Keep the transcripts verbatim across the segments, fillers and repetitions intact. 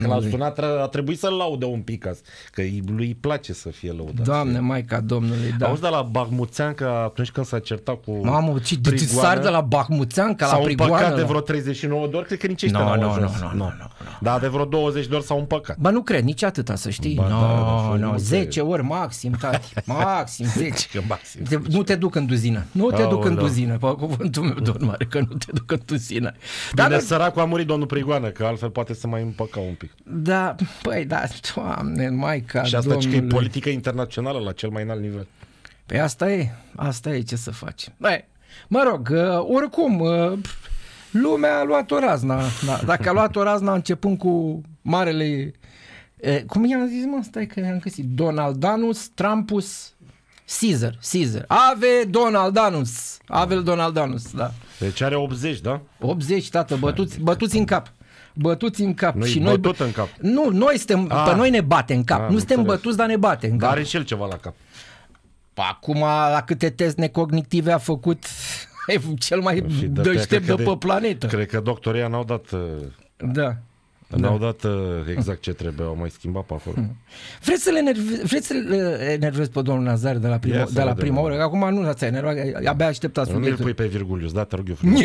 Că l-a sunat, a trebuit să-l laude un pic, că lui îi place să fie lăudat. Doamne, Maica Domnului, da. Auzi de la Bahmuțeancă atunci când s-a certat cu Mamă, ce de sar de la Bahmuțeancă la Prigoană? S-au împăcat de vreo treizeci și nouă de ori, cred că nici ăștia no, n-au no, ajuns. no, no, no, no. Dar de vreo douăzeci de ori s-au împăcat. Ba nu cred, nici atâta, să știi. Ba, no, da, da, no, zece ori maxim, tati. Maxim zece. Că maxim. Te, nu te duc în duzină. Nu te Oh, duc în da. duzină. Pe cuvântul meu, domn mare, că nu te duc în duzină. Bine, Dar, săracul a murit domnul Prigoană, că altfel poate să mai împăca un pic. da, păi, da, Doamne, Maica Și asta Domnului. că e politică internațională la cel mai înalt nivel. Păi asta e, asta e, ce să faci. Băi, mă rog, uh, oricum, uh, lumea a luat o razna. Da, dacă a luat o razna începând cu marele, uh, cum i-am zis, mă, stai că i-am găsit, Donaldanus, Trumpus, Caesar, Caesar. Ave Donaldanus, Ave Donaldanus, da. Deci are optzeci, da? optzeci, tată, bătuți, bătuți în cap. Bătuți în cap. Nu-i și noi bătut în cap. Nu, noi suntem, Ah. pe noi ne bate în cap. Ah, nu suntem înțeles. bătuți, dar ne bate în cap. Dar are și el ceva la cap. Acum, la câte teste cognitive a făcut, e cel mai Și de-aia deștept cred de că pe planetă. Cred că doctorii n-au dat, uh, Da. n-au dat uh, exact ce trebuie, au mai schimbat pe acolo. Vreți să-l enervezi, vreți să-l enervezi pe domnul Nazar de la prima, Ia să de la vedem. prima oră? Că acum nu l-ați enervat, abia așteptați Nu îl subiectul. pui pe Virgulius, da, te rog eu frumos.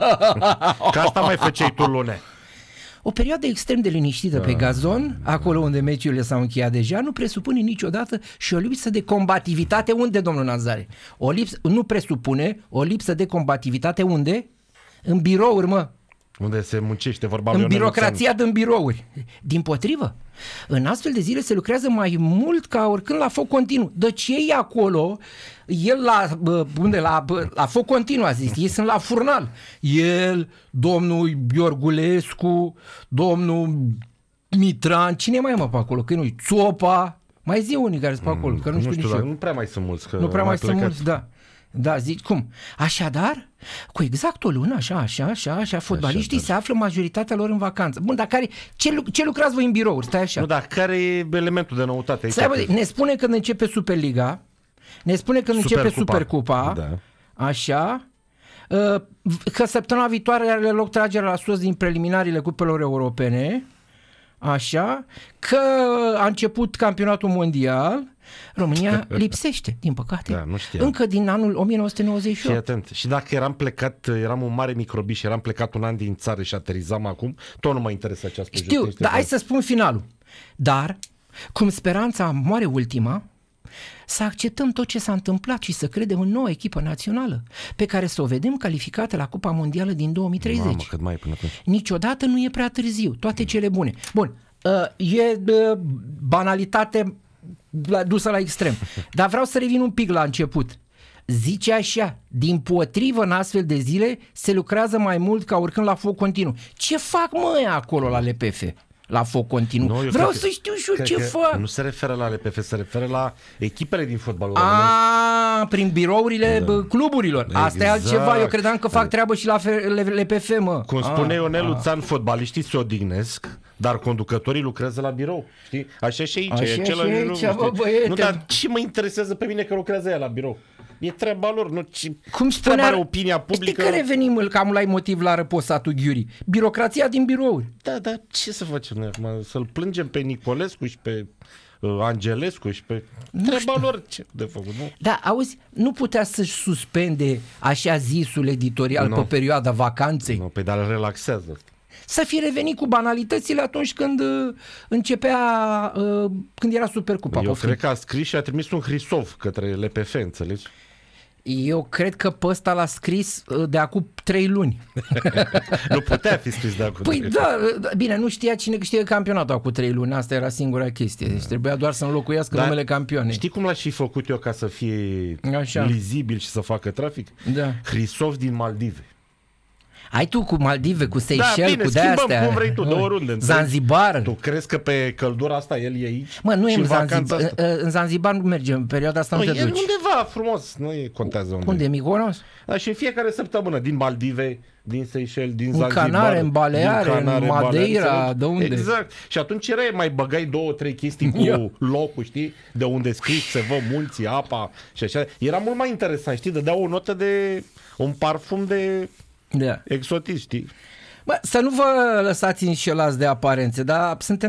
Că asta mai făceai tu, Lune. O perioadă extrem de liniștită Da, pe gazon, acolo unde meciurile s-au încheiat deja, nu presupune niciodată și o lipsă de combativitate. Unde, domnul Nazare? O lipsă, nu presupune o lipsă de combativitate unde? În birouri, mă. Unde se muncește, vorba lui În Ionel birocrația din birouri. Dimpotrivă, în astfel de zile se lucrează mai mult ca oricând la foc continuu. Deci ei acolo, el la, bă, unde, la, bă, la foc continuu a zis, ei sunt la furnal. El, domnul Iorgulescu, domnul Mitran, cine mai e, mă pe acolo? Că nu-i Țopa, mai zi unii care sunt pe acolo, că nu, Nu știu știu, nici dar eu. nu prea mai sunt mulți. Că Nu prea au mai sunt plecat. mulți, da. Da, zici, cum? Așadar, cu exact o lună, așa, așa, așa, așa, fotbaliștii Așadar. se află majoritatea lor în vacanță. Bun, dar care, ce, lu- ce lucrați voi în birouri? Stai așa. Nu, dar care e elementul de noutate aici? Stai, bă, ne spune când începe Superliga, ne spune când începe Supercupa. Supercupa, Da. așa, uh, că săptămâna viitoare are loc tragerea la sus din preliminariile cupelor europene, așa, că a început campionatul mondial, România lipsește, din păcate, Da, nu știam. încă din anul o mie nouă sute nouăzeci și Și opt. atent, și dacă eram plecat, eram un mare microbi și eram plecat un an din țară și aterizam acum, tot nu mă interesa ce a spus. Știu, Justin, dar hai să spun finalul. Dar, cum speranța moare ultima, să acceptăm tot ce s-a întâmplat și să credem în noua echipă națională, pe care să o vedem calificată la Cupa Mondială din două mii treizeci. Mamă, cât mai e până atunci. Niciodată nu e prea târziu, toate cele bune. Bun, uh, e uh, banalitate la, dusă la extrem, dar vreau să revin un pic la început. Zice așa, dimpotrivă în astfel de zile se lucrează mai mult ca oricând la foc continuu. Ce fac măi acolo la L P F? La foc continuu. Nu, eu Vreau cred să că- știu și eu cred ce că fac. Nu se referă la L P F, se referă la echipele din fotbalul românesc. A, prin birourile Da. bă, cluburilor. Asta e Exact. altceva. Eu credeam că fac treabă și la L P F, mă. Cum spune Ionel Luțan, fotbaliștii se odihnesc, dar conducătorii lucrează la birou. Știi? Așa și aici. Așa e și același aici, lucru, bă, știi? băiete. Nu, dar ce mă interesează pe mine că lucrează ea la birou? E treaba lor, nu ce... Cum ce treabă spunea, are opinia publică? știi că revenim îl cam la motiv la răposatul Ghiuri? Birocrația din birouri. Da, dar ce să facem noi acum? Să-l plângem pe Nicolescu și pe uh, Angelescu și pe... Treaba lor ce de făcut, nu? Da, auzi, nu putea să-și suspende așa zisul editorial Nu. pe perioada vacanței? Nu, pe dar îl relaxează. Să fi revenit cu banalitățile atunci când uh, începea, uh, când era Supercupa. Eu poftim. cred că a scris și a trimis un Hrisov către L P F, înțelegi? Eu cred că pe ăsta l-a scris uh, de acum trei luni. Nu putea fi scris de acum. Păi da, uh, bine, nu știa cine câștigă campionatul acum trei luni, asta era singura chestie, deci trebuia doar să înlocuiască Dar numele campioane. Știi cum l-aș fi făcut eu ca să fie Așa. lizibil și să facă trafic? Da. Hrisov din Maldive. Ai tu cu Maldive, cu Seychelles, bine, cu de schimbăm astea. cum vrei tu, de oriunde, înțelegi? Zanzibar. Tu crezi că pe căldura asta el e aici? Mă, nu e Și în vacanța Zanzibar, asta? în Zanzibar nu merge, în perioada asta nu, Nu, te e duci. undeva frumos, nu e, contează unde. Unde, Mykonos? Da, și în fiecare săptămână, din Maldive, din Seychelles, din În Zanzibar, Canare, în Baleare, din Canare, în Madeira, Baleare, de unde? Exact. Și atunci era, mai băgai două, trei chestii cu Ia. locul, știi? De unde scrii, se văd munții, apa și așa. Era mult mai interesant, știi? Dădea o notă de, un parfum de Da. exotism, știi? Bă, să nu vă lăsați înșelați de aparențe, dar suntem